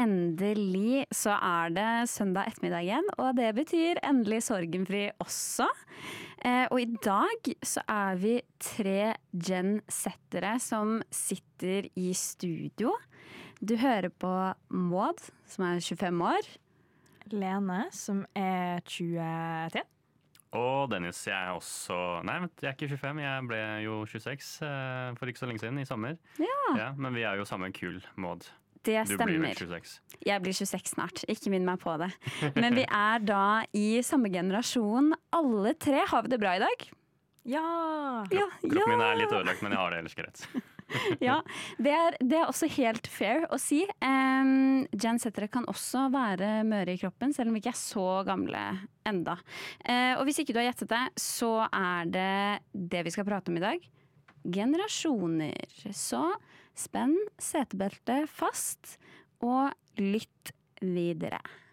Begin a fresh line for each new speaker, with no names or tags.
endelig så det søndag ettermiddag igjen, og det betyr endelig sorgenfri også. Og i dag så vi 3 Gen-settere som sitter i studio. Du hører på Maud, som 25 år.
Lene, som 23.
Og Dennis, jeg også. Nei, jeg ikke 25, jeg ble jo 26 for ikke så lenge siden, i sommer. Ja, men vi jo samme kull, Maud.
Det
Du
stemmer.
blir vel 26.
Jeg blir 26 snart, ikke minn meg på det. Men vi da i samme generasjon. Alle 3, har vi det bra i dag?
Ja!
Kroppen min litt ødelagt, men jeg har det ellers greit.
Ja, det også helt fair å si. Gen-settere kan også være møre i kroppen, selv om vi ikke så gamle enda. Og hvis ikke du har gjettet det, så det vi skal prate om i dag. Generasjoner. Så spenn setebeltet fast, og lytt videre.